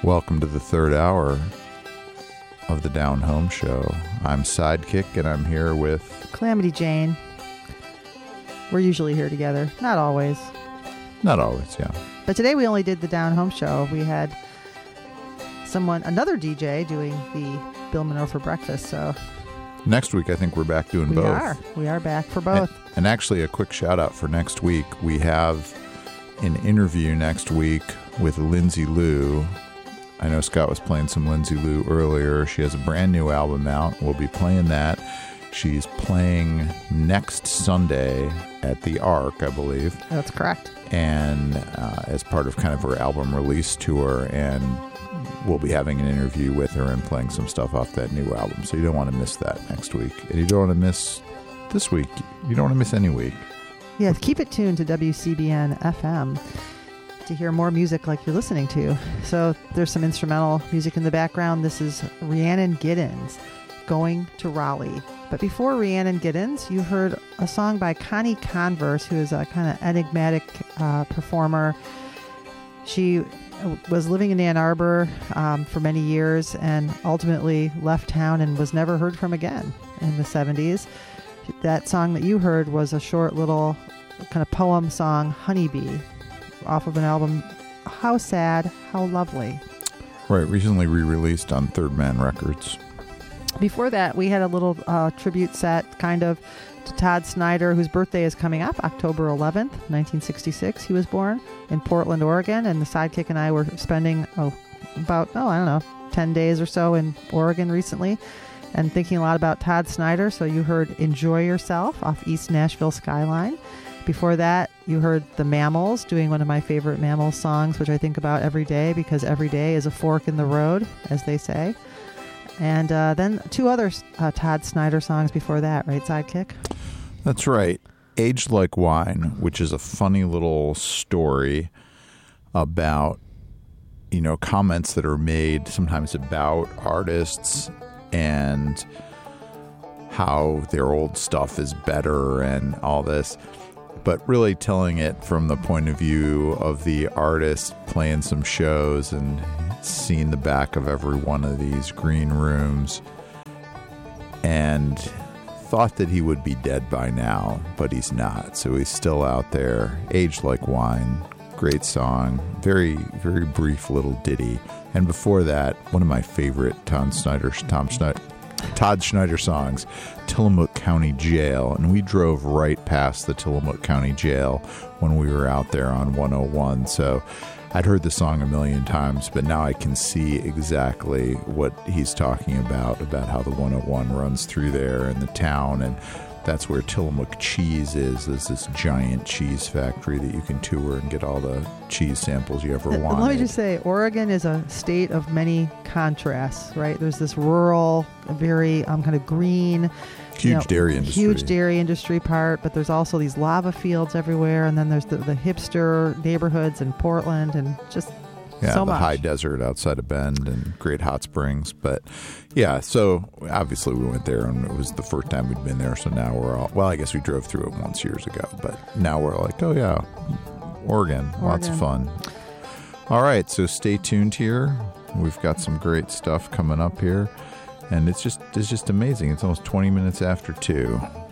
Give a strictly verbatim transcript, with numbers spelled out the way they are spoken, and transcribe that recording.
Welcome to the third hour of the Down Home Show. I'm Sidekick, and I'm here with... Calamity Jane. We're usually here together. Not always. Not always, yeah. But today we only did the Down Home Show. We had someone, another D J, doing the Bill Monroe for breakfast, so... Next week, I think we're back doing we both. We are. We are back for both. And, and actually, a quick shout-out for next week. We have an interview next week with Lindsay Lou. I know Scott was playing some Lindsay Lou earlier. She has a brand new album out. We'll be playing that. She's playing next Sunday at the Ark, I believe. That's correct. And uh, as part of kind of her album release tour, and we'll be having an interview with her and playing some stuff off that new album. So you don't want to miss that next week. And you don't want to miss this week. You don't want to miss any week. Yeah, keep it tuned to W C B N F M to hear more music like you're listening to. So there's some instrumental music in the background. This is Rhiannon Giddens, Going to Raleigh. But before Rhiannon Giddens, you heard a song by Connie Converse, who is a kind of enigmatic uh, performer. She was living in Ann Arbor um, for many years and ultimately left town and was never heard from again in the seventies. That song that you heard was a short little kind of poem song, Honeybee, off of an album, How Sad, How Lovely. Right, recently re-released on Third Man Records. Before that, we had a little uh, tribute set, kind of, to Todd Snyder, whose birthday is coming up, October eleventh, nineteen sixty-six. He was born in Portland, Oregon, and the Sidekick and I were spending oh, about, oh, I don't know, ten days or so in Oregon recently, and thinking a lot about Todd Snyder. So you heard Enjoy Yourself off East Nashville Skyline. Before that, you heard The Mammals doing one of my favorite Mammals songs, which I think about every day because every day is a fork in the road, as they say. And uh, then two other uh, Todd Snyder songs before that, right, Sidekick? That's right. Aged Like Wine, which is a funny little story about, you know, comments that are made sometimes about artists and how their old stuff is better and all this. But really telling it from the point of view of the artist playing some shows and seeing the back of every one of these green rooms, and thought that he would be dead by now, but he's not. So he's still out there. Aged Like Wine. Great song. Very, very brief little ditty. And before that, one of my favorite Tom Snyder, Tom Snyder, Todd Snyder songs, Tillamook County Jail. And we drove right past the Tillamook County Jail when we were out there on one oh one. So I'd heard the song a million times, but now I can see exactly what he's talking about, about how the one oh one runs through there and the town, and that's where Tillamook Cheese is. There's this giant cheese factory that you can tour and get all the cheese samples you ever wanted. Let me just say, Oregon is a state of many contrasts, right? There's this rural, very um, kind of green, huge you know, dairy industry. Huge dairy industry part, but there's also these lava fields everywhere, and then there's the, the hipster neighborhoods in Portland, and just yeah, so the much. high desert outside of Bend and great hot springs. But yeah, so obviously we went there, and it was the first time we'd been there. So now we're all, well, I guess we drove through it once years ago, but now we're like, oh yeah, Oregon, Oregon. Lots of fun. All right, so stay tuned here. We've got some great stuff coming up here, and it's just it's just amazing. It's almost twenty minutes after two.